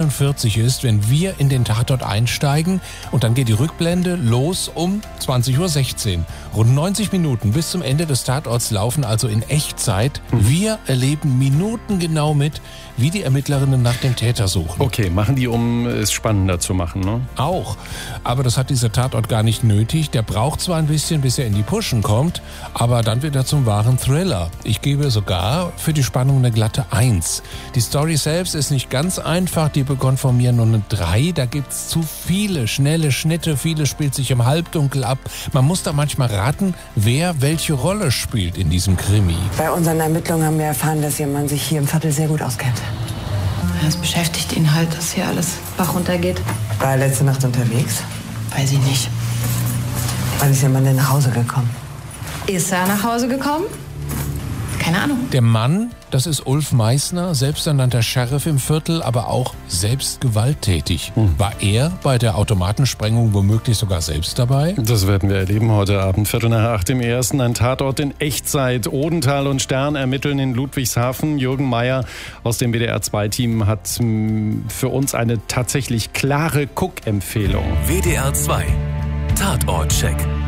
45 ist, wenn wir in den Tatort einsteigen und dann geht die Rückblende los um 20:16 Uhr. Rund 90 Minuten bis zum Ende des Tatorts laufen also in Echtzeit. Wir erleben minutengenau mit, wie die Ermittlerinnen nach dem Täter suchen. Okay, machen die, um es spannender zu machen, ne? Auch. Aber das hat dieser Tatort gar nicht nötig. Der braucht zwar ein bisschen, bis er in die Pushen kommt, aber dann wird er zum wahren Thriller. Ich gebe sogar für die Spannung eine glatte 1. Die Story selbst ist nicht ganz einfach, die bekommt von mir nur eine 3. Da gibt's zu viele schnelle Schnitte, vieles spielt sich im Halbdunkel ab. Man muss da manchmal raten, wer welche Rolle spielt in diesem Krimi. Bei unseren Ermittlungen haben wir erfahren, dass Ihr Mann sich hier im Viertel sehr gut auskennt. Es beschäftigt ihn halt, dass hier alles Bach runtergeht. War er letzte Nacht unterwegs? Weiß ich nicht. Wann ist Ihr Mann denn nach Hause gekommen? Ist er nach Hause gekommen? Keine Ahnung. Der Mann, das ist Ulf Meissner, selbsternannter Sheriff im Viertel, aber auch selbst gewalttätig. War er bei der Automatensprengung womöglich sogar selbst dabei? Das werden wir erleben heute Abend, 7:45 im Ersten. Ein Tatort in Echtzeit. Odenthal und Stern ermitteln in Ludwigshafen. Jürgen Meier aus dem WDR-2-Team hat für uns eine tatsächlich klare Guck-Empfehlung. WDR 2 Tatortcheck.